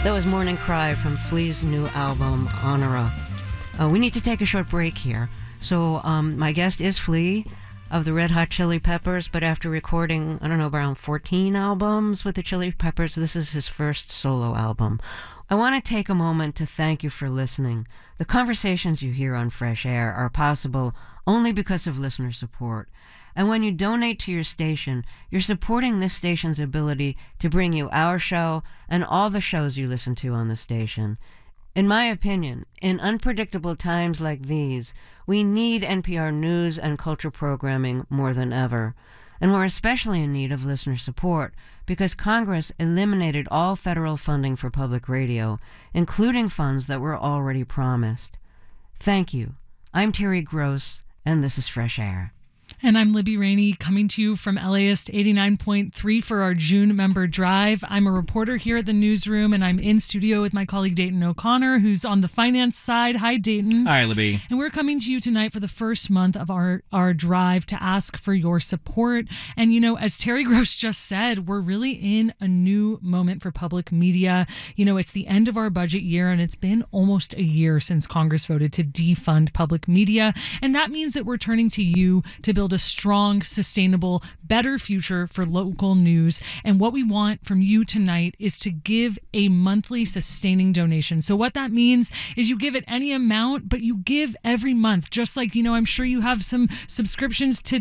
That was Morning Cry from Flea's new album, Honora. We need to take a short break here. So my guest is Flea of the Red Hot Chili Peppers, but after recording, I don't know, around 14 albums with the Chili Peppers, this is his first solo album. I want to take a moment to thank you for listening. The conversations you hear on Fresh Air are possible only because of listener support. And when you donate to your station, you're supporting this station's ability to bring you our show and all the shows you listen to on the station. In my opinion, in unpredictable times like these, we need NPR news and culture programming more than ever. And we're especially in need of listener support because Congress eliminated all federal funding for public radio, including funds that were already promised. Thank you. I'm Terry Gross, and this is Fresh Air. And I'm Libby Rainey, coming to you from LAist 89.3 for our June member drive. I'm a reporter here at the newsroom, and I'm in studio with my colleague Dayton O'Connor, who's on the finance side. Hi, Dayton. Hi, Libby. And we're coming to you tonight for the first month of our drive to ask for your support. And, you know, as Terry Gross just said, we're really in a new moment for public media. You know, it's the end of our budget year, and it's been almost a year since Congress voted to defund public media. And that means that we're turning to you to build a strong, sustainable, better future for local news. And what we want from you tonight is to give a monthly sustaining donation. So what that means is you give it any amount, but you give every month. Just like, you know, I'm sure you have some subscriptions to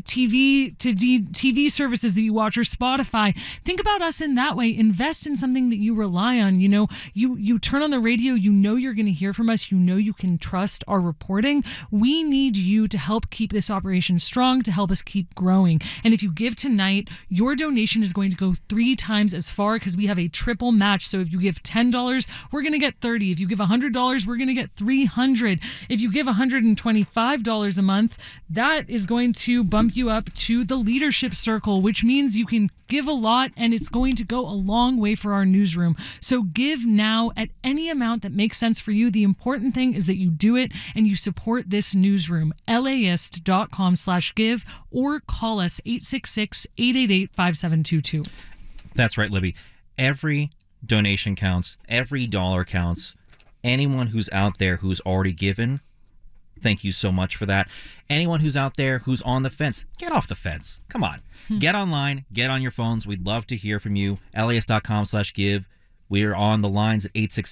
TV services that you watch or Spotify. Think about us in that way. Invest in something that you rely on. You know, you turn on the radio, you know you're going to hear from us. You know you can trust our reporting. We need you to help keep this operation strong, to help us keep growing. And if you give tonight, your donation is going to go 3 times as far because we have a triple match. So if you give $10, we're going to get $30. If you give $100, we're going to get $300. If you give $125 a month, that is going to bump you up to the leadership circle, which means you can give a lot and it's going to go a long way for our newsroom. So give now at any amount that makes sense for you. The important thing is that you do it and you support this newsroom. LAist.com/give or call us 866-888-5722. That's right, Libby. Every donation counts. Every dollar counts. Anyone who's out there who's already given, thank you so much for that. Anyone who's out there who's on the fence, get off the fence. Come on. Get online. Get on your phones. We'd love to hear from you. LAist.com/give. We're on the lines at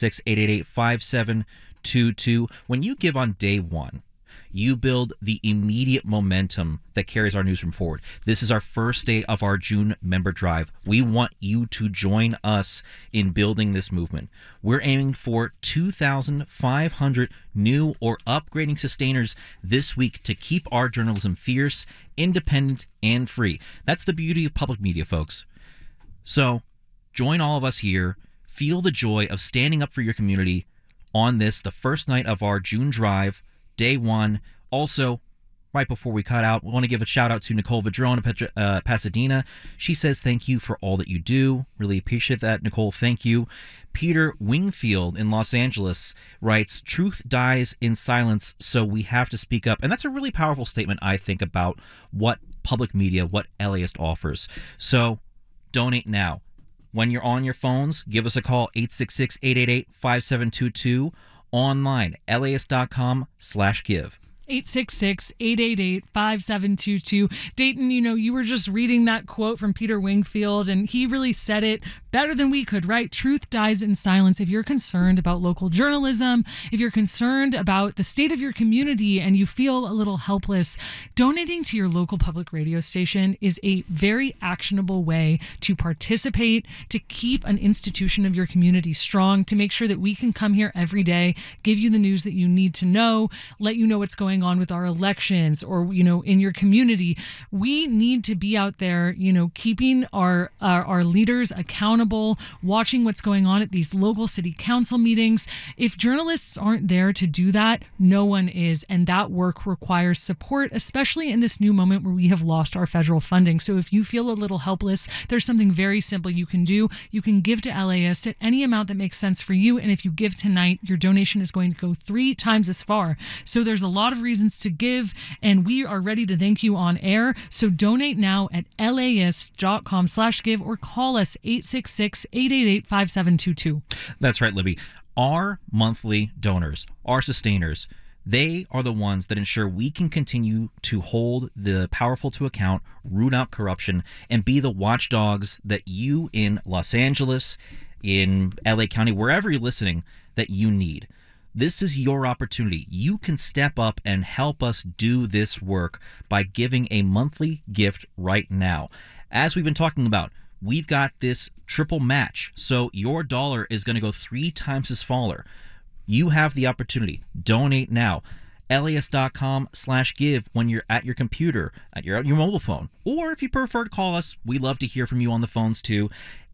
866-888-5722. When you give on day one, you build the immediate momentum that carries our newsroom forward. This is our first day of our June member drive. We want you to join us in building this movement. We're aiming for 2,500 new or upgrading sustainers this week to keep our journalism fierce, independent, and free. That's the beauty of public media, folks. So join all of us here. Feel the joy of standing up for your community on this, the first night of our June drive. Day one. Also, right before we cut out, we want to give a shout out to Nicole Vadrone of Pasadena. She says thank you for all that you do. Really appreciate that, Nicole. Thank you. Peter Wingfield in Los Angeles writes, truth dies in silence, so we have to speak up. And that's a really powerful statement, I think, about what public media, what LAist offers. So donate now. When you're on your phones, give us a call, 866-888-5722. Online, LAist.com/give. 866-888-5722. Dayton, you know, you were just reading that quote from Peter Wingfield, and he really said it better than we could, right? Truth dies in silence. If you're concerned about local journalism, if you're concerned about the state of your community and you feel a little helpless, donating to your local public radio station is a very actionable way to participate, to keep an institution of your community strong, to make sure that we can come here every day, give you the news that you need to know, let you know what's going on with our elections or, you know, in your community. We need to be out there, you know, keeping our leaders accountable, watching what's going on at these local city council meetings. If journalists aren't there to do that, no one is. And that work requires support, especially in this new moment where we have lost our federal funding. So if you feel a little helpless, there's something very simple you can do. You can give to LAist at any amount that makes sense for you. And if you give tonight, your donation is going to go 3 times as far. So there's a lot of reasons reasons to give, and we are ready to thank you on air. So donate now at LAist.com/give or call us 866-888-5722. That's right, Libby. Our monthly donors, our sustainers, they are the ones that ensure we can continue to hold the powerful to account, root out corruption, and be the watchdogs that you in Los Angeles, in LA County, wherever you're listening, that you need. This is your opportunity. You can step up and help us do this work by giving a monthly gift right now. As we've been talking about, we've got this triple match, so your dollar is going to go 3 times as far. You have the opportunity. Donate now. LAist.com/give when you're at your computer, at your mobile phone. Or if you prefer to call us, we love to hear from you on the phones too.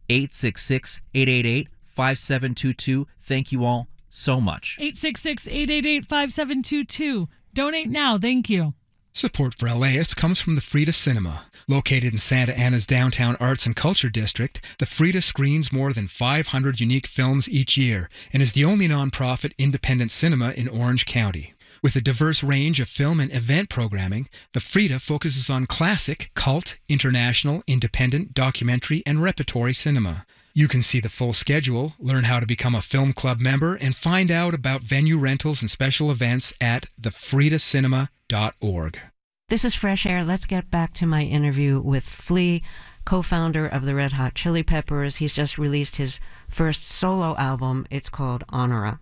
866-888-5722. Thank you all so much. 866-888-5722. Donate now. Thank you. Support for LAist comes from the Frida Cinema. Located in Santa Ana's downtown arts and culture district, the Frida screens more than 500 unique films each year and is the only nonprofit independent cinema in Orange County. With a diverse range of film and event programming, the Frida focuses on classic, cult, international, independent, documentary, and repertory cinema. You can see the full schedule, learn how to become a film club member, and find out about venue rentals and special events at thefridacinema.org. This is Fresh Air. Let's get back to my interview with Flea, co-founder of the Red Hot Chili Peppers. He's just released his first solo album. It's called Honora.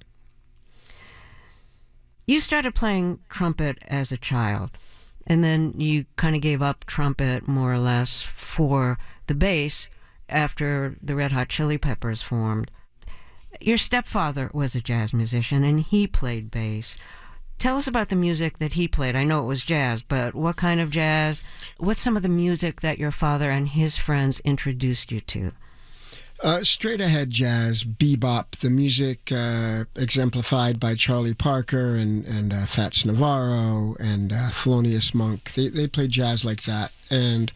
You started playing trumpet as a child, and then you kind of gave up trumpet more or less for the bass after the Red Hot Chili Peppers formed. Your stepfather was a jazz musician, and he played bass. Tell us about the music that he played. I know it was jazz, but what kind of jazz? What's some of the music that your father and his friends introduced you to? Straight ahead jazz, bebop, the music exemplified by Charlie Parker and Fats Navarro and Thelonious Monk. They played jazz like that. And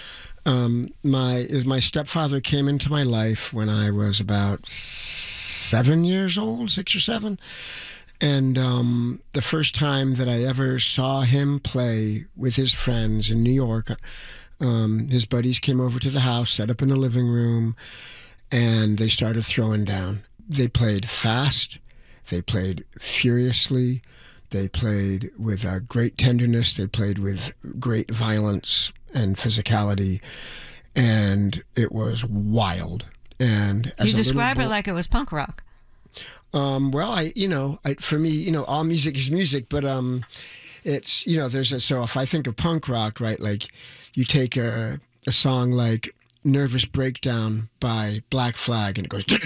my stepfather came into my life when I was about 7 years old, 6 or 7. And the first time that I ever saw him play with his friends in New York, his buddies came over to the house, set up in the living room, and they started throwing down. They played fast, they played furiously, they played with great tenderness, they played with great violence and physicality, and it was wild. And as you describe it like it was punk rock. Well, for me, all music is music, but it's, so if I think of punk rock, right, like you take a song like Nervous Breakdown by Black Flag, and it goes,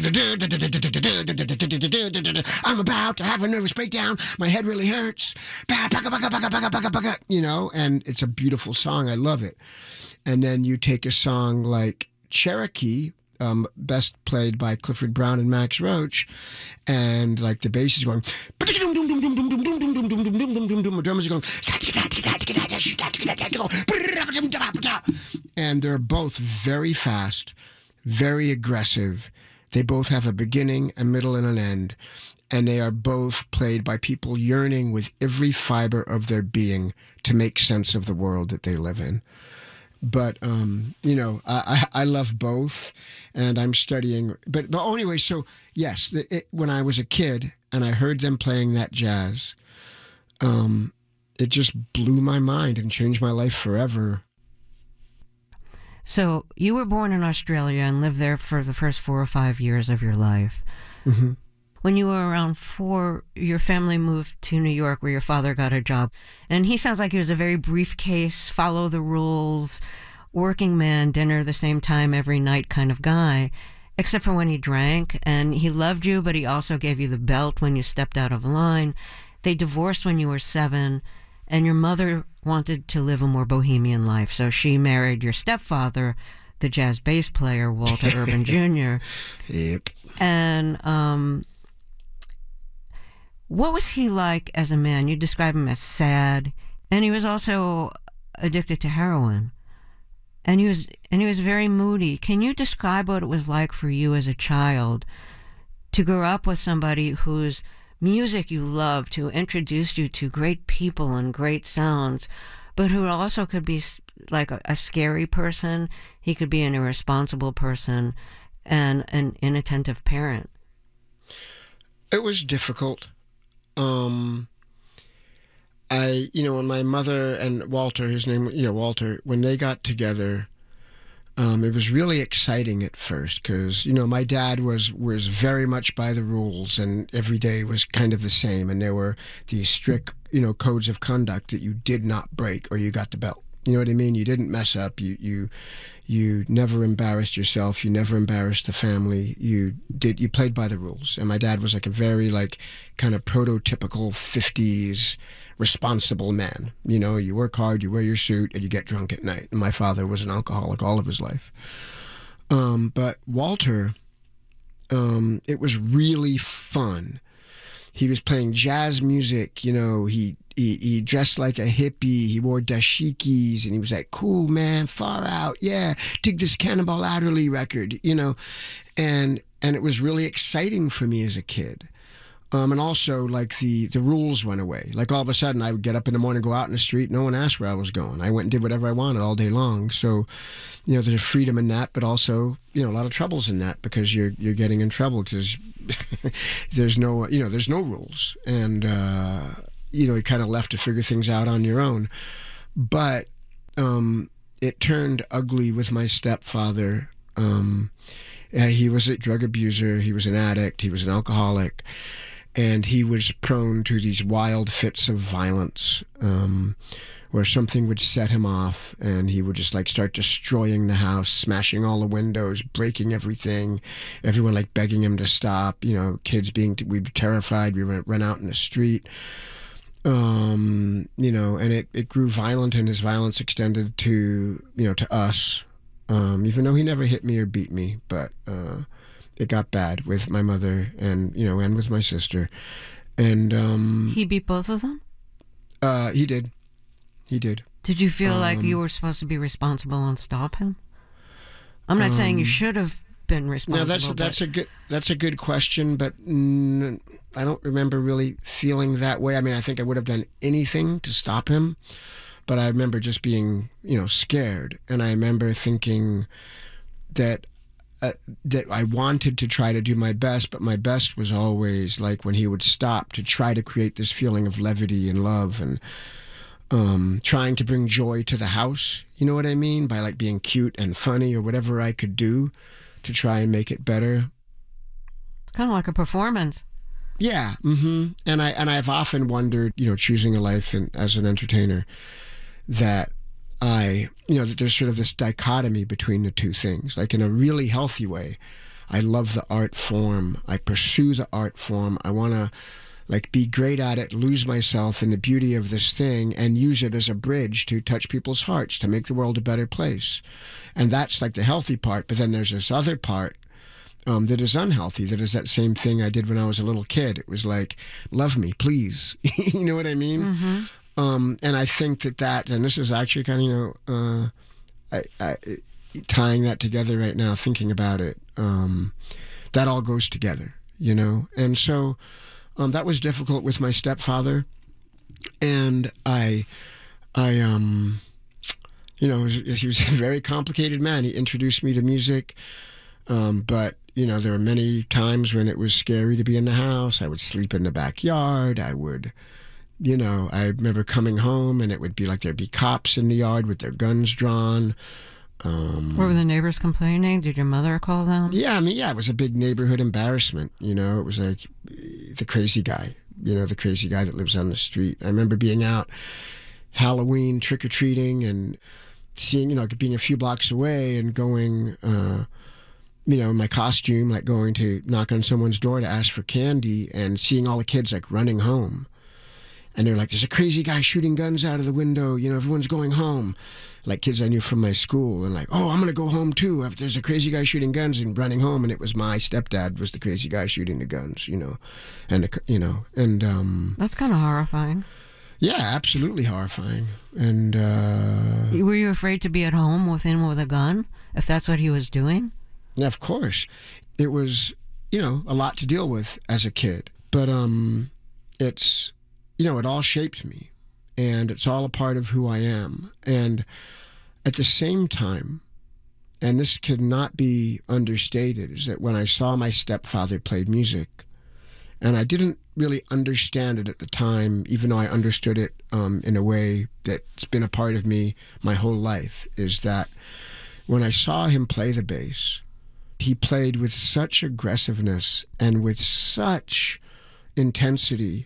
I'm about to have a nervous breakdown, my head really hurts, and it's a beautiful song, I love it. And then you take a song like Cherokee, best played by Clifford Brown and Max Roach, and like the bass is going, the drummers are going, and they're both very fast, very aggressive. They both have a beginning, a middle, and an end, and they are both played by people yearning with every fiber of their being to make sense of the world that they live in. But, I love both, and I'm studying. But anyway, so, yes, when I was a kid and I heard them playing that jazz, it just blew my mind and changed my life forever. So you were born in Australia and lived there for the first 4 or 5 years of your life. Mm-hmm. When you were around 4, your family moved to New York where your father got a job. And he sounds like he was a very briefcase, follow the rules, working man, dinner the same time every night kind of guy, except for when he drank. And he loved you, but he also gave you the belt when you stepped out of line. They divorced when you were 7, and your mother wanted to live a more bohemian life. So she married your stepfather, the jazz bass player, Walter Urban Jr. Yep. And what was he like as a man? You describe him as sad, and he was also addicted to heroin. And he was very moody. Can you describe what it was like for you as a child to grow up with somebody whose music you loved, who introduced you to great people and great sounds, but who also could be like a scary person. He could be an irresponsible person and an inattentive parent. It was difficult. When my mother and Walter, his name, Walter, when they got together, it was really exciting at first because, my dad was very much by the rules, and every day was kind of the same. And there were these strict, codes of conduct that you did not break or you got the belt. You know what I mean? You didn't mess up. You never embarrassed yourself. You never embarrassed the family. You played by the rules. And my dad was like a very kind of prototypical 50s responsible man. You work hard, you wear your suit, and you get drunk at night. And my father was an alcoholic all of his life. But Walter, it was really fun. He was playing jazz music, he dressed like a hippie, he wore dashikis, and he was like, cool, man, far out, yeah, dig this Cannonball Adderley record, and it was really exciting for me as a kid. And also, the rules went away. Like, all of a sudden, I would get up in the morning, go out in the street, no one asked where I was going. I went and did whatever I wanted all day long. So, there's a freedom in that, but also, a lot of troubles in that because you're getting in trouble because there's no rules. And, you're kind of left to figure things out on your own. But it turned ugly with my stepfather. He was a drug abuser. He was an addict. He was an alcoholic. And he was prone to these wild fits of violence where something would set him off and he would just start destroying the house, smashing all the windows, breaking everything, everyone begging him to stop, kids we were terrified, we would run out in the street. And it grew violent, and his violence extended to us, even though he never hit me or beat me, but it got bad with my mother and with my sister. And he beat both of them? He did. Did you feel like you were supposed to be responsible and stop him? I'm not saying you should have been responsible. No, that's a good question, but I don't remember really feeling that way. I mean, I think I would have done anything to stop him, but I remember just being, scared, and I remember thinking that I wanted to try to do my best, but my best was always when he would stop, to try to create this feeling of levity and love and trying to bring joy to the house. You know what I mean? By being cute and funny or whatever I could do to try and make it better. It's kind of like a performance. Yeah. Mm-hmm. And I've often wondered, choosing a life as an entertainer, that that there's sort of this dichotomy between the two things. In a really healthy way, I love the art form. I pursue the art form. I want to be great at it, lose myself in the beauty of this thing, and use it as a bridge to touch people's hearts, to make the world a better place. And that's the healthy part. But then there's this other part that is unhealthy, that is that same thing I did when I was a little kid. It was love me, please. You know what I mean? Mm-hmm. And I think that, and this is actually kind of, I tying that together right now, thinking about it, that all goes together, And so that was difficult with my stepfather. And he was a very complicated man. He introduced me to music, but there were many times when it was scary to be in the house. I would sleep in the backyard. I would, I remember coming home and it would be there'd be cops in the yard with their guns drawn. Were the neighbors complaining? Did your mother call them? Yeah, it was a big neighborhood embarrassment. It was the crazy guy, the crazy guy that lives on the street. I remember being out Halloween trick-or-treating and seeing, being a few blocks away and going, in my costume, going to knock on someone's door to ask for candy and seeing all the kids running home. And they're there's a crazy guy shooting guns out of the window, everyone's going home. Kids I knew from my school, and oh, I'm going to go home too. If there's a crazy guy shooting guns, and running home, and it was my stepdad was the crazy guy shooting the guns, and that's kind of horrifying. Yeah, absolutely horrifying. And were you afraid to be at home with him with a gun, if that's what he was doing? Of course. It was, a lot to deal with as a kid. But it's, it all shaped me, and it's all a part of who I am. And at the same time, and this could not be understated, is that when I saw my stepfather played music, and I didn't really understand it at the time, even though I understood it in a way that's been a part of me my whole life, is that when I saw him play the bass, he played with such aggressiveness and with such intensity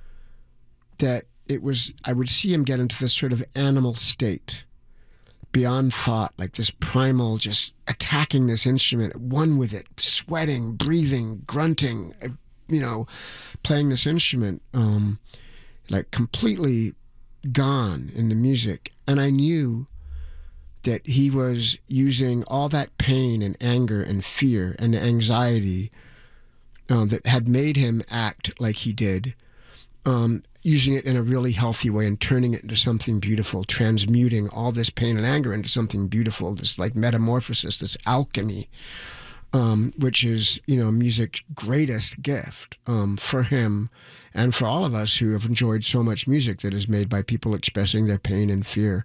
that I would see him get into this sort of animal state, beyond thought, like this primal, just attacking this instrument, one with it, sweating, breathing, grunting, playing this instrument, like completely gone in the music. And I knew that he was using all that pain and anger and fear and anxiety that had made him act like he did, using it in a really healthy way and turning it into something beautiful, transmuting all this pain and anger into something beautiful, this like metamorphosis, this alchemy, which is, music's greatest gift for him and for all of us who have enjoyed so much music that is made by people expressing their pain and fear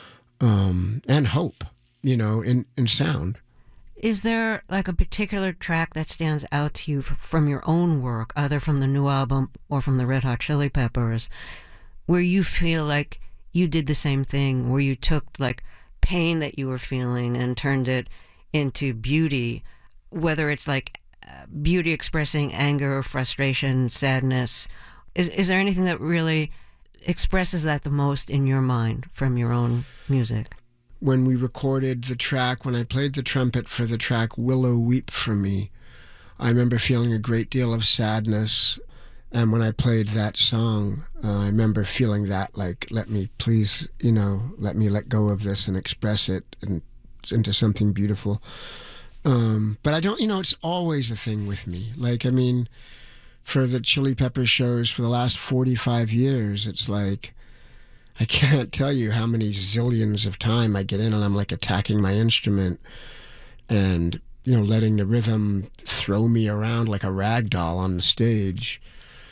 and hope, in sound. Is there like a particular track that stands out to you from your own work, either from the new album or from the Red Hot Chili Peppers, where you feel like you did the same thing, where you took like pain that you were feeling and turned it into beauty, whether it's like beauty expressing anger, frustration, sadness? Is there anything that really expresses that the most in your mind from your own music? When we recorded the track, when I played the trumpet for the track Willow Weep For Me, I remember feeling a great deal of sadness. And when I played that song, I remember feeling that, like, let me please, let me let go of this and express it into something beautiful. But I don't, it's always a thing with me. Like, I mean, for the Chili Peppers shows for the last 45 years, it's like, I can't tell you how many zillions of time I get in and I'm like attacking my instrument and, letting the rhythm throw me around like a rag doll on the stage,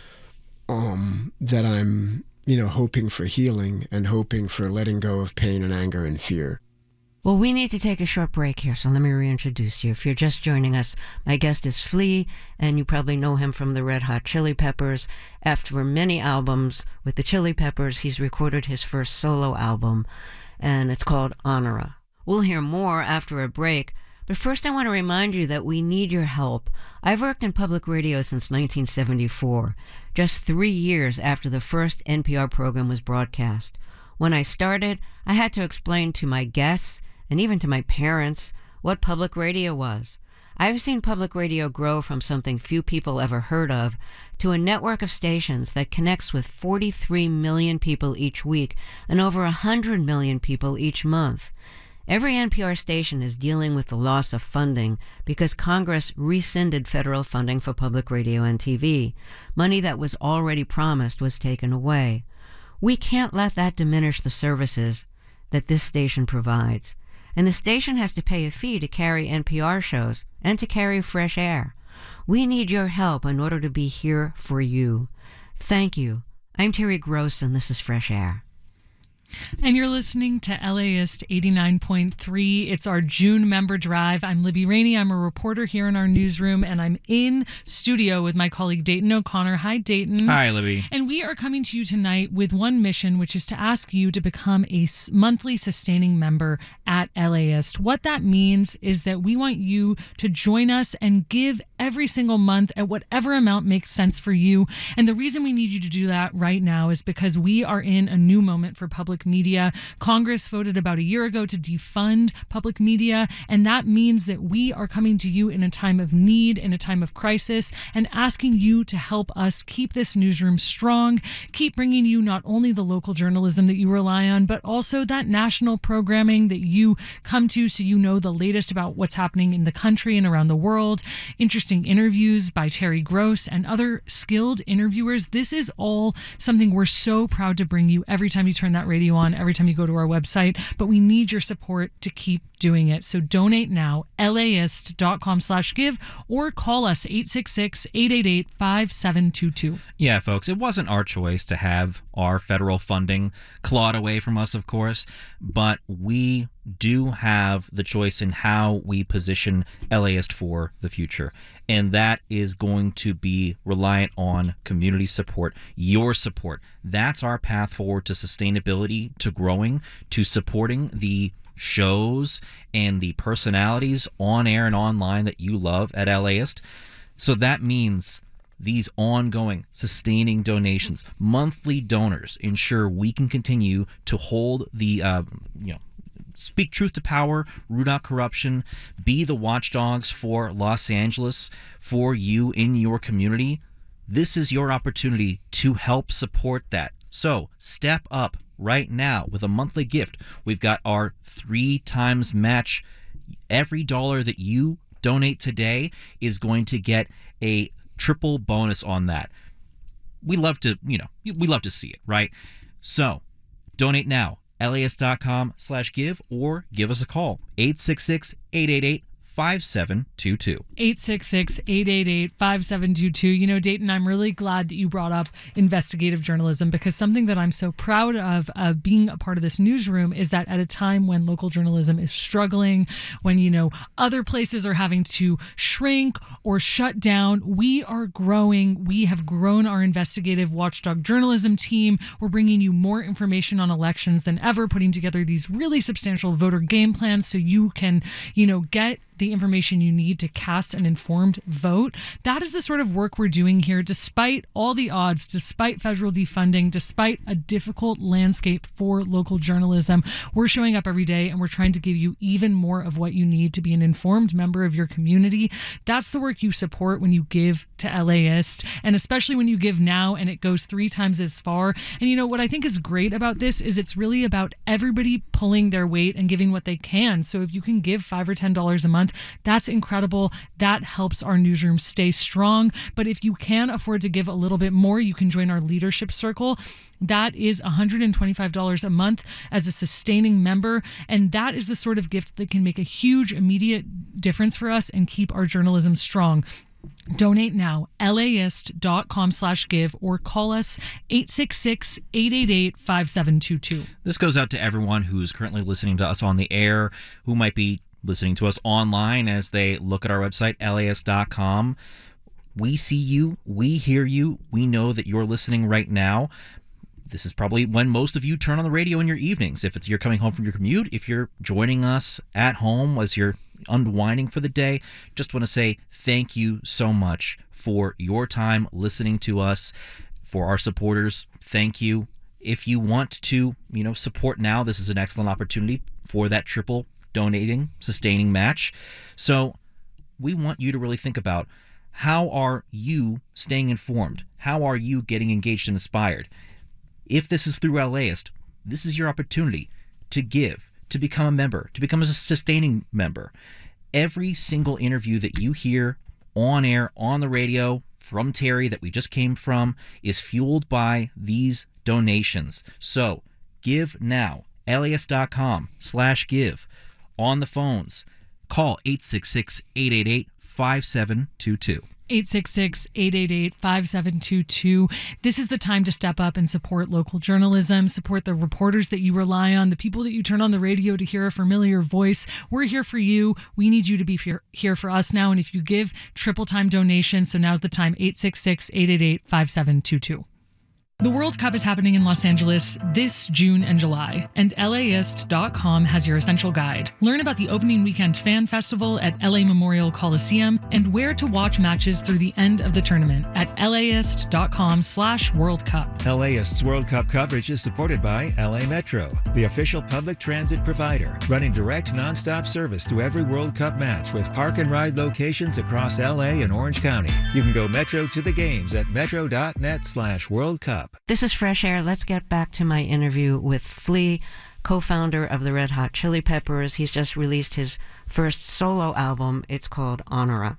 that I'm, hoping for healing and hoping for letting go of pain and anger and fear. Well, we need to take a short break here, so let me reintroduce you. If you're just joining us, my guest is Flea, and you probably know him from the Red Hot Chili Peppers. After many albums with the Chili Peppers, he's recorded his first solo album, and it's called Honora. We'll hear more after a break, but first I want to remind you that we need your help. I've worked in public radio since 1974, just 3 years after the first NPR program was broadcast. When I started, I had to explain to my guests and even to my parents what public radio was. I've seen public radio grow from something few people ever heard of to a network of stations that connects with 43 million people each week and over 100 million people each month. Every NPR station is dealing with the loss of funding because Congress rescinded federal funding for public radio and TV. Money that was already promised was taken away. We can't let that diminish the services that this station provides. And the station has to pay a fee to carry NPR shows and to carry Fresh Air. We need your help in order to be here for you. Thank you. I'm Terry Gross, and this is Fresh Air. And you're listening to LAist 89.3. It's our June member drive. I'm Libby Rainey. I'm a reporter here in our newsroom, and I'm in studio with my colleague Dayton O'Connor. Hi, Dayton. Hi, Libby. And we are coming to you tonight with one mission, which is to ask you to become a monthly sustaining member at LAist. What that means is that we want you to join us and give every single month at whatever amount makes sense for you. And the reason we need you to do that right now is because we are in a new moment for public media. Congress voted about a year ago to defund public media, and that means that we are coming to you in a time of need, in a time of crisis, and asking you to help us keep this newsroom strong, keep bringing you not only the local journalism that you rely on, but also that national programming that you come to so you know the latest about what's happening in the country and around the world, interesting interviews by Terry Gross and other skilled interviewers. This is all something we're so proud to bring you every time you turn that radio radio on every time you go to our website, but we need your support to keep doing it. So donate now, laist.com/give, or call us 866-888-5722. Yeah, folks, it wasn't our choice to have our federal funding clawed away from us, of course, but we do have the choice in how we position LAist for the future. And that is going to be reliant on community support, your support. That's our path forward to sustainability, to growing, to supporting the shows and the personalities on air and online that you love at LAist. So that means these ongoing sustaining donations, monthly donors, ensure we can continue to hold the speak truth to power, root out corruption, be the watchdogs for Los Angeles, for you in your community. This is your opportunity to help support that. So step up right now with a monthly gift. We've got our 3 times match. Every dollar that you donate today is going to get a triple bonus on that. We love to see it, right? So donate now. LAist.com/give, or give us a call, 866-888-5722. 866-888-5722. Dayton, I'm really glad that you brought up investigative journalism, because something that I'm so proud of being a part of this newsroom is that at a time when local journalism is struggling, when, other places are having to shrink or shut down, we are growing. We have grown our investigative watchdog journalism team. We're bringing you more information on elections than ever, putting together these really substantial voter game plans so you can, get the information you need to cast an informed vote. That is the sort of work we're doing here, despite all the odds, despite federal defunding, despite a difficult landscape for local journalism. We're showing up every day, and we're trying to give you even more of what you need to be an informed member of your community. That's the work you support when you give to LAist, and especially when you give now and it goes 3 times as far. And what I think is great about this is it's really about everybody pulling their weight and giving what they can. So if you can give $5 or $10 a month, that's incredible. That helps our newsroom stay strong. But if you can afford to give a little bit more, you can join our leadership circle. That is $125 a month as a sustaining member. And that is the sort of gift that can make a huge immediate difference for us and keep our journalism strong. Donate now, laist.com/give, or call us 866-888-5722. This goes out to everyone who's currently listening to us on the air, who might be listening to us online as they look at our website, laist.com. We see you. We hear you. We know that you're listening right now. This is probably when most of you turn on the radio in your evenings. If you're coming home from your commute, if you're joining us at home as you're unwinding for the day, just want to say thank you so much for your time listening to us. For our supporters, thank you. If you want to, support now, this is an excellent opportunity for that triple donating, sustaining match. So we want you to really think about, how are you staying informed? How are you getting engaged and inspired? If this is through LAist, this is your opportunity to give, to become a member, to become a sustaining member. Every single interview that you hear on air, on the radio, from Terry that we just came from, is fueled by these donations. So give now, laist.com/give. On the phones, call 866-888-5722. 866-888-5722. This is the time to step up and support local journalism, support the reporters that you rely on, the people that you turn on the radio to hear a familiar voice. We're here for you. We need you to be here for us now. And if you give triple time donation, so now's the time, 866-888-5722. The World Cup is happening in Los Angeles this June and July, and LAist.com has your essential guide. Learn about the opening weekend fan festival at LA Memorial Coliseum and where to watch matches through the end of the tournament at LAist.com/World Cup. LAist's World Cup coverage is supported by LA Metro, the official public transit provider, running direct nonstop service to every World Cup match with park and ride locations across LA and Orange County. You can go Metro to the games at metro.net/World Cup. This is Fresh Air. Let's get back to my interview with Flea, co-founder of the Red Hot Chili Peppers. He's just released his first solo album. It's called Honora.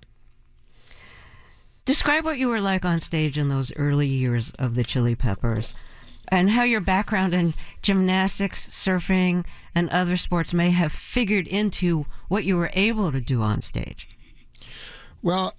Describe what you were like on stage in those early years of the Chili Peppers. and how your background in gymnastics, surfing, and other sports may have figured into what you were able to do on stage. Well,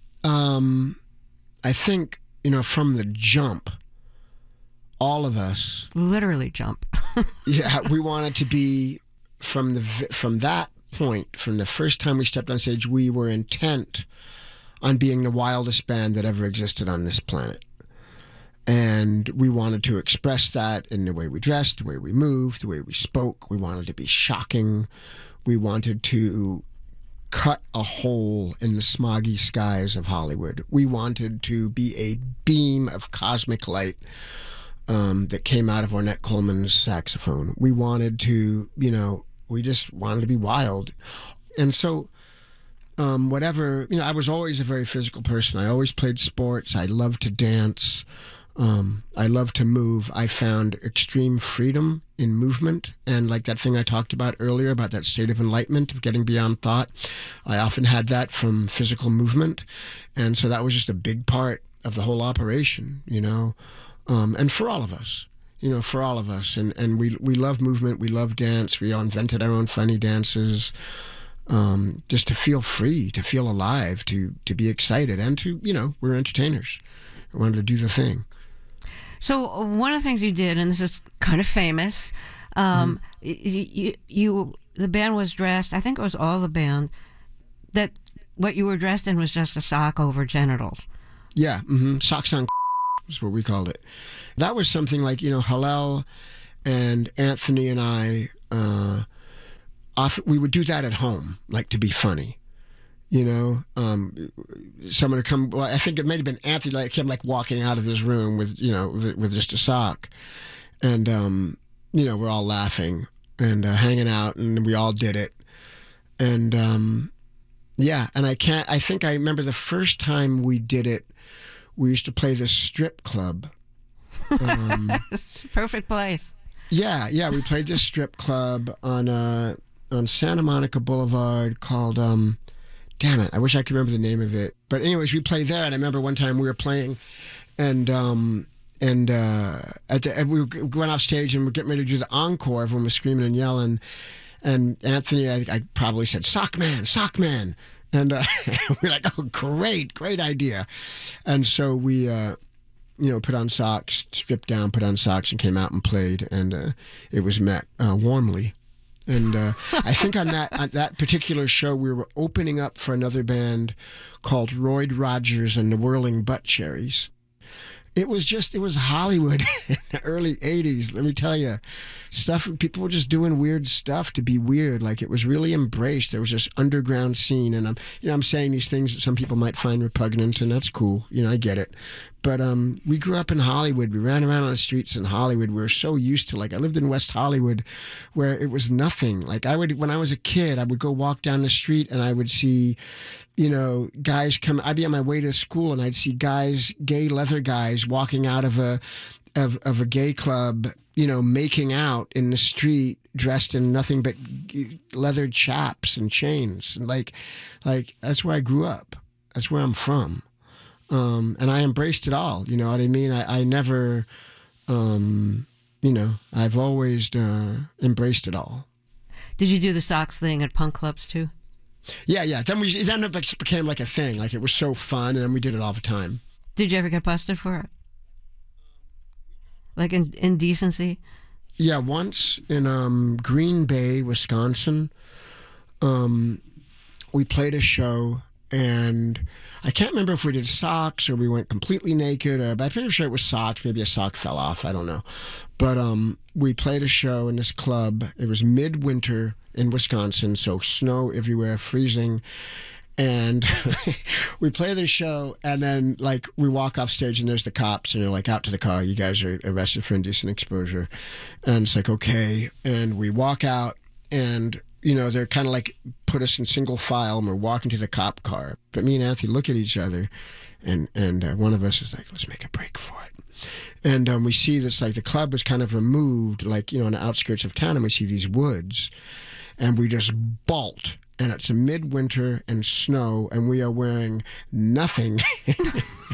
I think, from the jump, all of us literally jump. Yeah, we wanted to be from that point, from the first time we stepped on stage, we were intent on being the wildest band that ever existed on this planet. And we wanted to express that in the way we dressed, the way we moved, the way we spoke. We wanted to be shocking. We wanted to cut a hole in the smoggy skies of Hollywood. We wanted to be a beam of cosmic light that came out of Ornette Coleman's saxophone. We wanted to, we just wanted to be wild. And so I was always a very physical person. I always played sports. I loved to dance. I love to move. I found extreme freedom in movement, and like that thing I talked about earlier about that state of enlightenment, of getting beyond thought, I often had that from physical movement, and so that was just a big part of the whole operation, and for all of us, and we love movement, we love dance, we invented our own funny dances, just to feel free, to feel alive, to be excited, and to, we're entertainers. We wanted to do the thing. So one of the things you did, and this is kind of famous, the band was dressed, I think it was all the band, that what you were dressed in was just a sock over genitals. Yeah, socks on is what we called it. That was something like, Hillel and Anthony and I, often, we would do that at home, like to be funny. Someone would come. Well, I think it might have been Anthony. Like him, walking out of his room with just a sock, and we're all laughing and hanging out, and we all did it, and and I think I remember the first time we did it. We used to play this strip club. It's a perfect place. Yeah, we played this strip club on Santa Monica Boulevard called. Damn it, I wish I could remember the name of it. But anyways, we played there, and I remember one time we were playing, and we went off stage and we're getting ready to do the encore. Everyone was screaming and yelling, and Anthony, I probably said, "Sock man," and we're like, "Oh, great idea," and so we. Put on socks, stripped down, put on socks, and came out and played, and it was met warmly. And I think on that particular show, we were opening up for another band called Royd Rogers and the Whirling Butt Cherries. It was Hollywood in the early 80s, let me tell you. People were just doing weird stuff to be weird. Like, it was really embraced. There was this underground scene, and I'm saying these things that some people might find repugnant, and that's cool. I get it. But we grew up in Hollywood. We ran around on the streets in Hollywood. We were so used to, I lived in West Hollywood, where it was nothing. When I was a kid, I would go walk down the street, and I would see, guys come. I'd be on my way to school, and I'd see gay leather guys walking out of a gay club, making out in the street, dressed in nothing but leather chaps and chains. And like that's where I grew up. That's where I'm from. And I embraced it all. You know what I mean? I never, I've always embraced it all. Did you do the socks thing at punk clubs too? Yeah. Then it became like a thing. Like, it was so fun, and then we did it all the time. Did you ever get busted for it? Like indecency? Yeah, once in Green Bay, Wisconsin, we played a show, and I can't remember if we did socks or we went completely naked, but I'm pretty sure it was socks. Maybe a sock fell off. I don't know. But we played a show in this club. It was midwinter in Wisconsin, so snow everywhere, freezing. And we play the show, and then we walk off stage, and there's the cops, and they're like, "Out to the car, you guys are arrested for indecent exposure." And it's like, okay. And we walk out, and they're kind of put us in single file, and we're walking to the cop car. But me and Anthony look at each other, and one of us is like, "Let's make a break for it." And we see this, the club was kind of removed, on the outskirts of town, and we see these woods, and we just bolt. And it's a midwinter and snow, and we are wearing nothing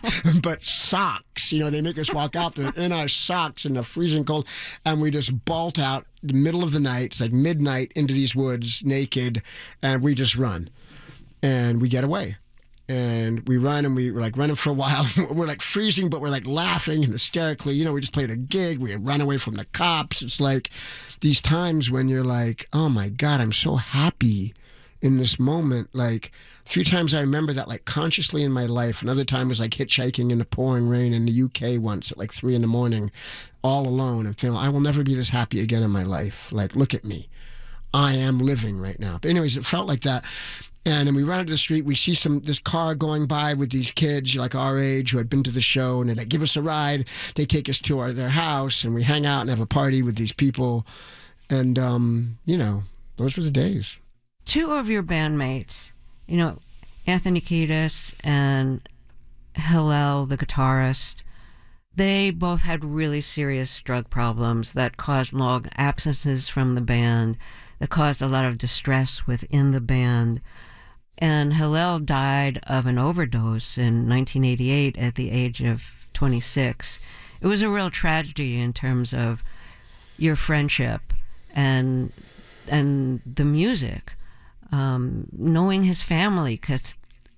but socks. You know, they make us walk out there in our socks in the freezing cold, and we just bolt out the middle of the night. It's like midnight into these woods, naked, and we just run, and we get away. And we run, and we're like running for a while. We're like freezing, but we're like laughing and hysterically. You know, we just played a gig. We run away from the cops. It's like these times when you're like, oh my God, I'm so happy in this moment. Like a few times I remember that like consciously in my life. Another time was like hitchhiking in the pouring rain in the UK once at like 3 a.m, all alone, and feeling I will never be this happy again in my life. Like, look at me. I am living right now. But anyways, it felt like that. And then we run into the street, we see this car going by with these kids like our age who had been to the show, and they give us a ride. They take us to their house, and we hang out and have a party with these people. And, you know, those were the days. Two of your bandmates, you know, Anthony Kiedis and Hillel, the guitarist, they both had really serious drug problems that caused long absences from the band, that caused a lot of distress within the band. And Hillel died of an overdose in 1988 at the age of 26. It was a real tragedy in terms of your friendship and the music. Knowing his family, because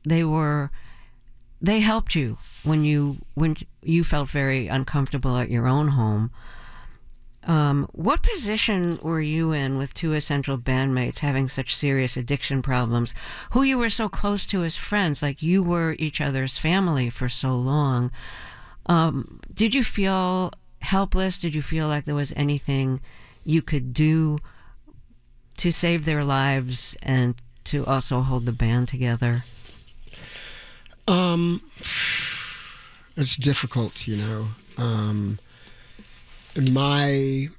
they helped you when you felt very uncomfortable at your own home. What position were you in with two essential bandmates having such serious addiction problems, who you were so close to as friends, like you were each other's family for so long? Did you feel helpless? Did you feel like there was anything you could do to save their lives and to also hold the band together? It's difficult, you know. My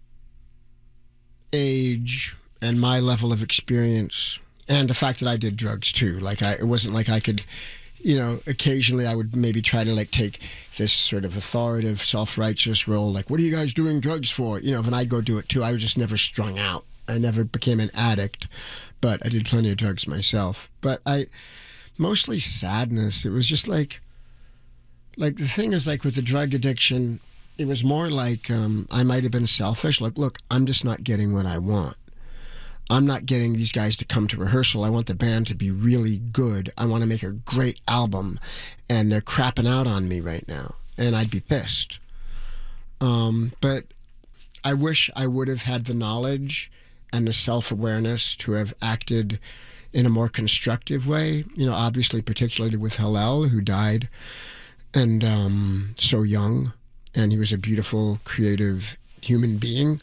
age and my level of experience, and the fact that I did drugs too, like it wasn't like I could, you know, occasionally I would maybe try to like take this sort of authoritative, self-righteous role, like, what are you guys doing drugs for? You know, and I'd go do it too. I was just never strung out. I never became an addict, but I did plenty of drugs myself. But mostly sadness. It was just like the thing is, like with the drug addiction, it was more like I might have been selfish. Like, look, I'm just not getting what I want. I'm not getting these guys to come to rehearsal. I want the band to be really good. I want to make a great album, and they're crapping out on me right now, and I'd be pissed. But I wish I would have had the knowledge and the self-awareness to have acted in a more constructive way. You know, obviously, particularly with Hillel, who died and so young. And he was a beautiful, creative human being.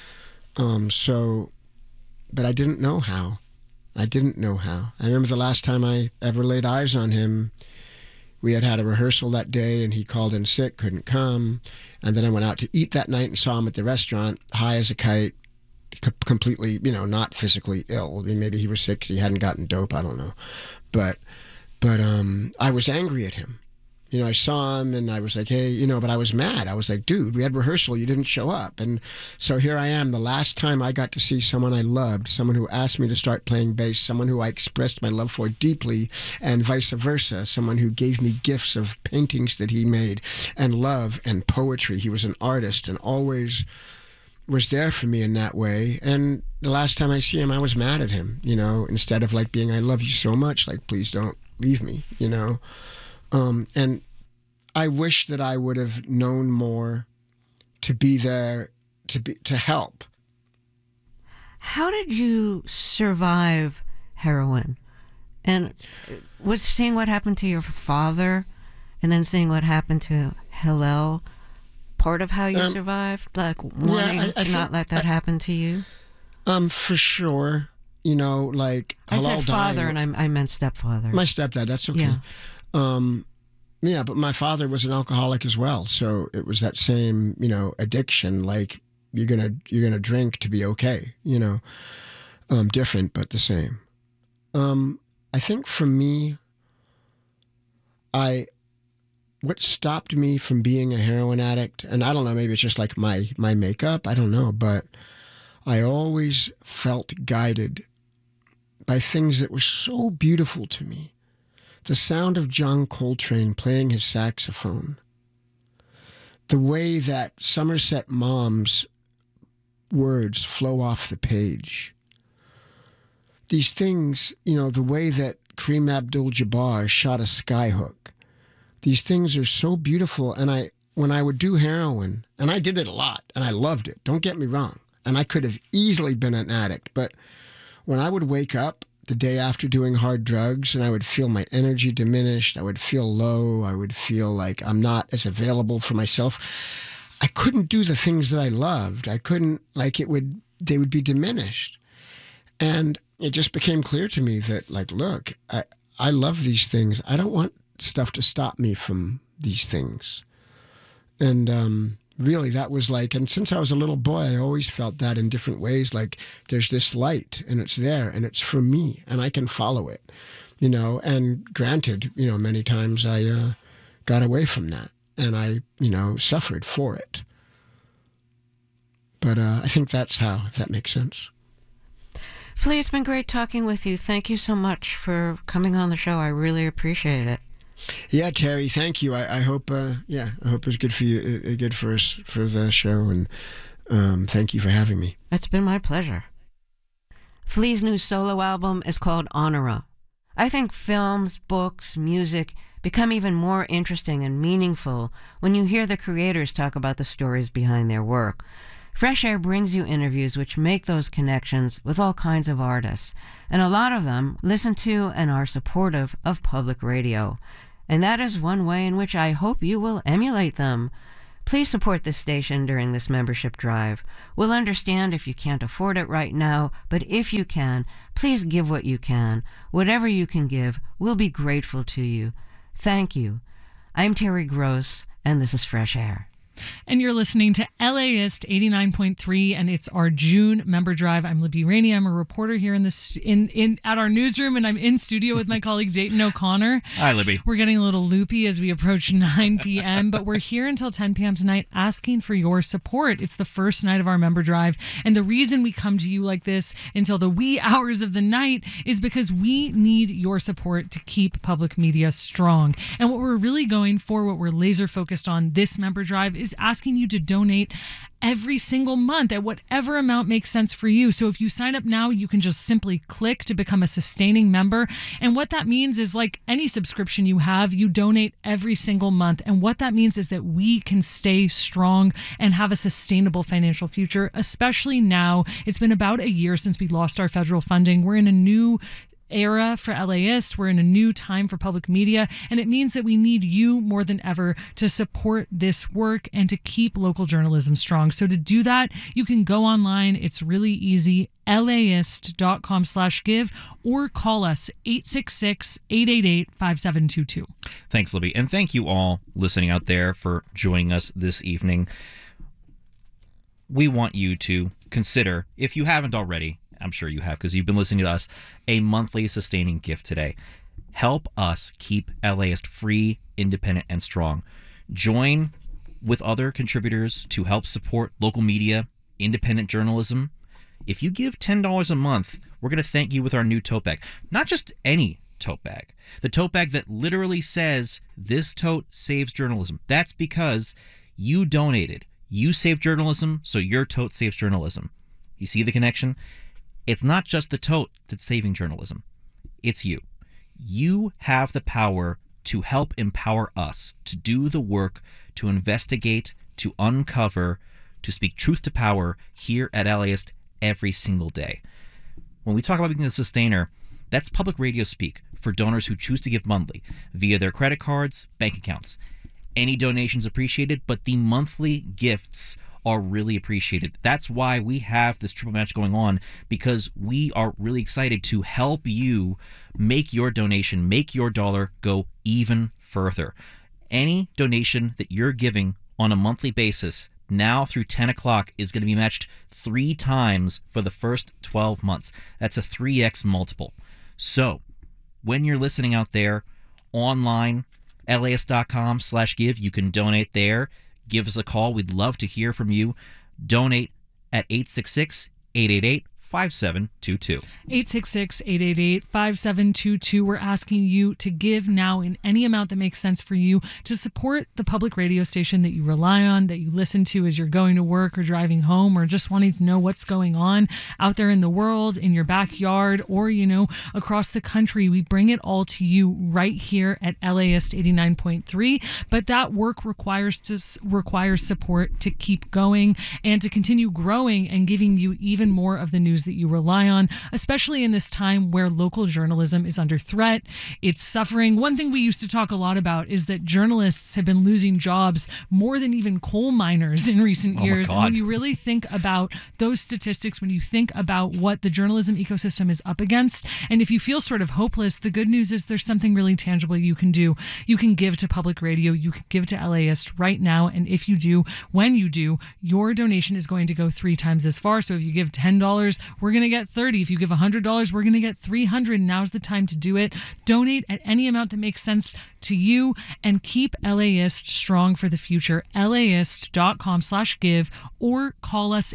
But I didn't know how. I remember the last time I ever laid eyes on him, we had a rehearsal that day, and he called in sick, couldn't come. And then I went out to eat that night and saw him at the restaurant, high as a kite, completely, you know, not physically ill. I mean, maybe he was sick 'cause he hadn't gotten dope, I don't know. But I was angry at him. You know, I saw him and I was like, hey, you know, but I was mad. I was like, dude, we had rehearsal. You didn't show up. And so here I am, the last time I got to see someone I loved, someone who asked me to start playing bass, someone who I expressed my love for deeply, and vice versa, someone who gave me gifts of paintings that he made and love and poetry. He was an artist and always was there for me in that way. And the last time I see him, I was mad at him, you know, instead of like being, I love you so much, like, please don't leave me, you know. And I wish that I would have known more to be there, to help. How did you survive heroin? And was seeing what happened to your father and then seeing what happened to Hillel part of how you survived? Like wanting to not let that happen to you? For sure. You know, like I said father, and I meant stepfather. My stepdad. That's okay. Yeah. Yeah, but my father was an alcoholic as well, so it was that same, you know, addiction. Like you're gonna drink to be okay, you know. Different but the same. I think for me, what stopped me from being a heroin addict, and I don't know, maybe it's just like my makeup, I don't know, but I always felt guided by things that were so beautiful to me, the sound of John Coltrane playing his saxophone, the way that Somerset Maugham's words flow off the page. These things, the way that Kareem Abdul-Jabbar shot a skyhook. These things are so beautiful. And when I would do heroin, and I did it a lot, and I loved it, don't get me wrong, and I could have easily been an addict, but when I would wake up the day after doing hard drugs and I would feel my energy diminished, I would feel low, I would feel like I'm not as available for myself, I couldn't do the things that I loved. I couldn't, they would be diminished. And it just became clear to me that, look, I love these things. I don't want stuff to stop me from these things. And really, that was and since I was a little boy, I always felt that in different ways, there's this light, and it's there, and it's for me, and I can follow it, and granted, many times I got away from that, and I, suffered for it. But I think that's how, if that makes sense. Flea, it's been great talking with you. Thank you so much for coming on the show. I really appreciate it. Yeah, Terry, thank you. I hope, I hope it's good for you, good for us, for the show, and thank you for having me. It's been my pleasure. Flea's new solo album is called Honora. I think films, books, music become even more interesting and meaningful when you hear the creators talk about the stories behind their work. Fresh Air brings you interviews which make those connections with all kinds of artists, and a lot of them listen to and are supportive of public radio. And that is one way in which I hope you will emulate them. Please support this station during this membership drive. We'll understand if you can't afford it right now, but if you can, please give what you can. Whatever you can give, we'll be grateful to you. Thank you. I'm Terry Gross, and this is Fresh Air. And you're listening to LAist 89.3, and it's our June member drive. I'm Libby Rainey. I'm a reporter here at our newsroom, and I'm in studio with my colleague Dayton O'Connor. Hi, Libby. We're getting a little loopy as we approach 9 p.m., but we're here until 10 p.m. tonight asking for your support. It's the first night of our member drive, and the reason we come to you like this until the wee hours of the night is because we need your support to keep public media strong. And what we're really going for, what we're laser focused on this member drive, is asking you to donate every single month at whatever amount makes sense for you. So if you sign up now, you can just simply click to become a sustaining member. And what that means is, like any subscription you have, you donate every single month. And what that means is that we can stay strong and have a sustainable financial future, especially now. It's been about a year since we lost our federal funding. We're in a new era for LAist. We're in a new time for public media, and it means that we need you more than ever to support this work and to keep local journalism strong. So to do that, you can go online. It's really easy, laist.com/give, or call us 866-888-5722. Thanks, Libby. And thank you all listening out there for joining us this evening. We want you to consider, if you haven't already, I'm sure you have because you've been listening to us, a monthly sustaining gift today. Help us keep LAist free, independent, and strong. Join with other contributors to help support local media, independent journalism. If you give $10 a month, we're going to thank you with our new tote bag. Not just any tote bag. The tote bag that literally says, "This tote saves journalism." That's because you donated. You saved journalism, so your tote saves journalism. You see the connection? It's not just the tote that's saving journalism. It's you. You have the power to help empower us to do the work, to investigate, to uncover, to speak truth to power here at LAist every single day. When we talk about being a sustainer, that's public radio speak for donors who choose to give monthly via their credit cards, bank accounts. Any donations appreciated, but the monthly gifts are really appreciated. That's why we have this triple match going on, because we are really excited to help you make your donation, make your dollar go even further. Any donation that you're giving on a monthly basis now through 10 o'clock is going to be matched 3 times for the first 12 months. That's a 3x multiple. So when you're listening out there online, laist.com/give, you can donate there. Give us a call. We'd love to hear from you. Donate at 866-888-5722. 888-5722. 866-888-5722. We're asking you to give now in any amount that makes sense for you to support the public radio station that you rely on, that you listen to as you're going to work or driving home, or just wanting to know what's going on out there in the world, in your backyard, or, across the country. We bring it all to you right here at LAist 89.3. But that work requires support to keep going and to continue growing and giving you even more of the news that you rely on, especially in this time where local journalism is under threat. It's suffering. One thing we used to talk a lot about is that journalists have been losing jobs more than even coal miners in recent years. And when you really think about those statistics, when you think about what the journalism ecosystem is up against, and if you feel sort of hopeless, the good news is there's something really tangible you can do. You can give to public radio. You can give to LAist right now. And if you do, when you do, your donation is going to go 3 times as far. So if you give $10, we're going to get $30. If you give $100, we're going to get $300. Now's the time to do it. Donate at any amount that makes sense to you and keep LAist strong for the future. LAist.com/give or call us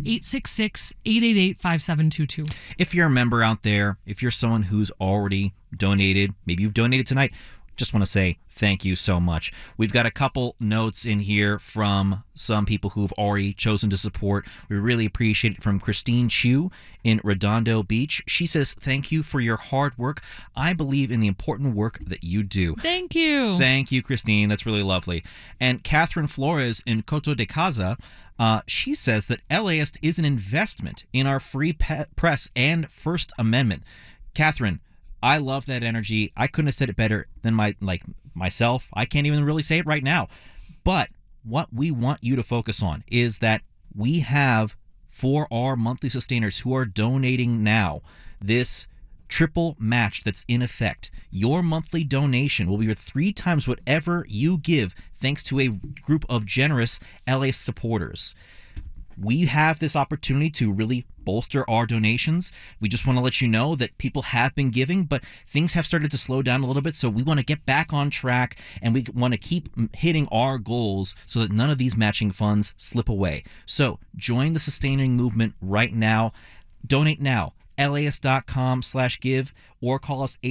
866-888-5722. If you're a member out there, if you're someone who's already donated, maybe you've donated tonight, just want to say thank you so much. We've got a couple notes in here from some people who've already chosen to support. We really appreciate it from Christine Chu in Redondo Beach. She says, thank you for your hard work. I believe in the important work that you do. Thank you. Thank you, Christine. That's really lovely. And Catherine Flores in Coto de Casa, she says that LAist is an investment in our free press and First Amendment. Catherine, I love that energy. I couldn't have said it better than myself. I can't even really say it right now. But what we want you to focus on is that we have, for our monthly sustainers who are donating now, this triple match that's in effect. Your monthly donation will be worth 3 times whatever you give, thanks to a group of generous LA supporters. We have this opportunity to really bolster our donations. We just want to let you know that people have been giving, but things have started to slow down a little bit. So we want to get back on track, and we want to keep hitting our goals so that none of these matching funds slip away. So join the sustaining movement right now. Donate now. LAist.com/give or call us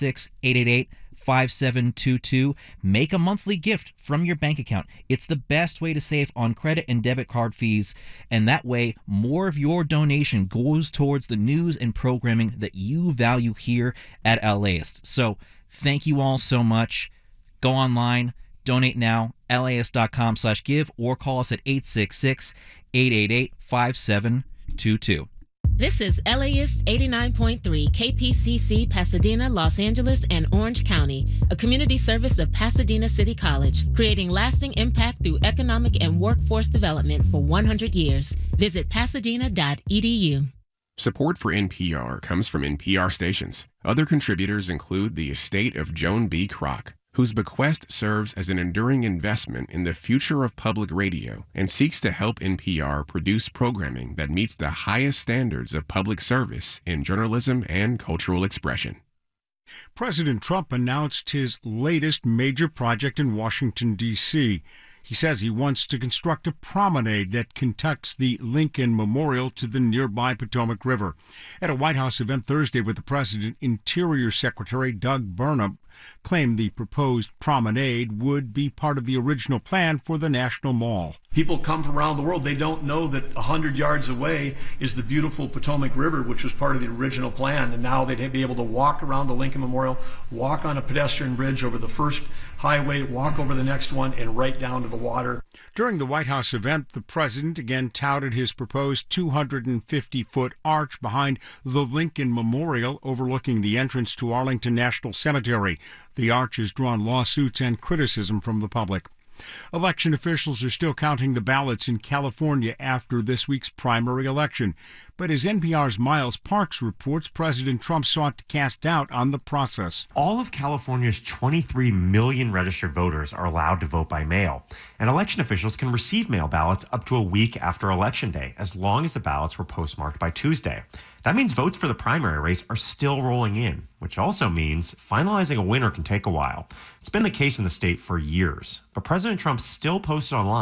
866-888-5722. Make a monthly gift from your bank account. It's the best way to save on credit and debit card fees, and that way more of your donation goes towards the news and programming that you value here at LAist. So thank you all so much. Go online, donate now, LAist.com/give or call us at 866-888-5722. This is LAist 89.3 KPCC, Pasadena, Los Angeles, and Orange County, a community service of Pasadena City College, creating lasting impact through economic and workforce development for 100 years. Visit pasadena.edu. Support for NPR comes from NPR stations. Other contributors include the estate of Joan B. Kroc, whose bequest serves as an enduring investment in the future of public radio and seeks to help NPR produce programming that meets the highest standards of public service in journalism and cultural expression. President Trump announced his latest major project in Washington, D.C. He says he wants to construct a promenade that connects the Lincoln Memorial to the nearby Potomac River. At a White House event Thursday with the president, Interior Secretary Doug Burnham claimed the proposed promenade would be part of the original plan for the National Mall. People come from around the world. They don't know that 100 yards away is the beautiful Potomac River, which was part of the original plan. And now they'd be able to walk around the Lincoln Memorial, walk on a pedestrian bridge over the first highway, walk over the next one, and right down to the water. During the White House event, the president again touted his proposed 250-foot arch behind the Lincoln Memorial overlooking the entrance to Arlington National Cemetery. The arch has drawn lawsuits and criticism from the public. Election officials are still counting the ballots in California after this week's primary election. But as NPR's Miles Parks reports, President Trump sought to cast doubt on the process. All of California's 23 million registered voters are allowed to vote by mail, and election officials can receive mail ballots up to a week after Election Day, as long as the ballots were postmarked by Tuesday. That means votes for the primary race are still rolling in, which also means finalizing a winner can take a while. It's been the case in the state for years, but President Trump still posted online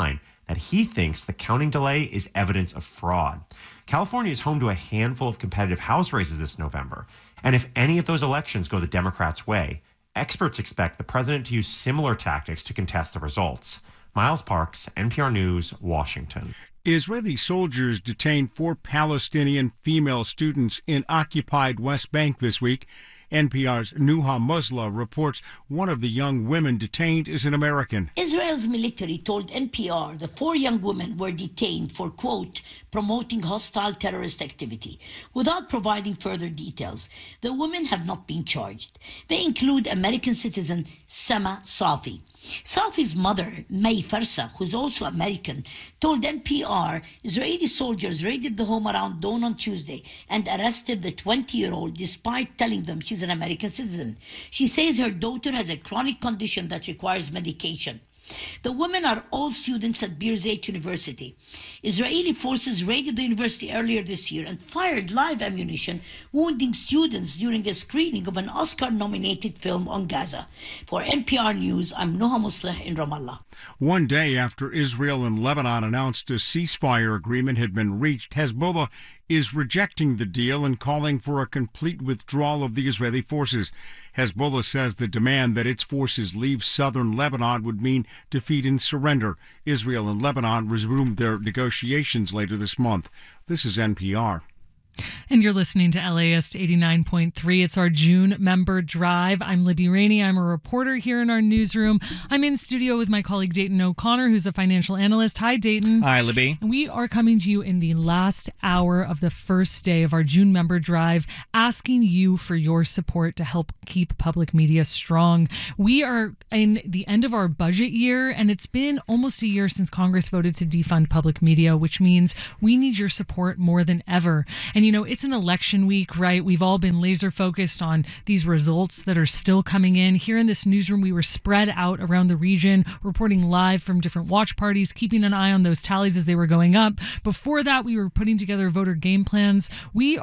that he thinks the counting delay is evidence of fraud. California is home to a handful of competitive House races this November, and if any of those elections go the Democrats' way, experts expect the president to use similar tactics to contest the results. Miles Parks, NPR News, Washington. Israeli soldiers detained 4 Palestinian female students in occupied West Bank this week. NPR's Nuha Musla reports one of the young women detained is an American. Israel's military told NPR the 4 young women were detained for, quote, promoting hostile terrorist activity, without providing further details. The women have not been charged. They include American citizen Sama Safi. Safi's mother, May Farsa, who's also American, told NPR Israeli soldiers raided the home around dawn on Tuesday and arrested the 20-year-old despite telling them she's an American citizen. She says her daughter has a chronic condition that requires medication. The women are all students at Birzeit University. Israeli forces raided the university earlier this year and fired live ammunition, wounding students during a screening of an Oscar-nominated film on Gaza. For NPR News, I'm Nuha Musla in Ramallah. One day after Israel and Lebanon announced a ceasefire agreement had been reached, Hezbollah is rejecting the deal and calling for a complete withdrawal of the Israeli forces. Hezbollah says the demand that its forces leave southern Lebanon would mean defeat and surrender. Israel and Lebanon resumed their negotiations later this month. This is NPR. And you're listening to LAist 89.3. It's our June member drive. I'm Libby Rainey. I'm a reporter here in our newsroom. I'm in studio with my colleague Dayton O'Connor, who's a financial analyst. Hi, Dayton. Hi, Libby. And we are coming to you in the last hour of the first day of our June member drive, asking you for your support to help keep public media strong. We are in the end of our budget year, and it's been almost a year since Congress voted to defund public media, which means we need your support more than ever. And you know, it's an election week, right? We've all been laser focused on these results that are still coming in. Here in this newsroom, we were spread out around the region, reporting live from different watch parties, keeping an eye on those tallies as they were going up. Before that, we were putting together voter game plans. We